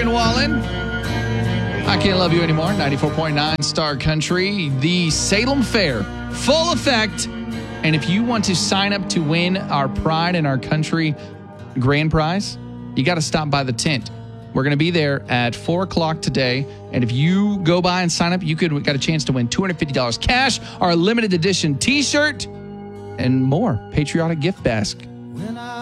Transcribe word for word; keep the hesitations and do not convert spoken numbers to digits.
Morgan Wallen. I Can't Love You Anymore, ninety-four point nine Star Country. The Salem Fair, full effect. And if you want to sign up to win our Pride in Our Country grand prize, you got to stop by the tent. We're going to be there at four o'clock today. And if you go by and sign up, you could got a chance to win two hundred fifty dollars cash, our limited edition t-shirt, and more patriotic gift basket.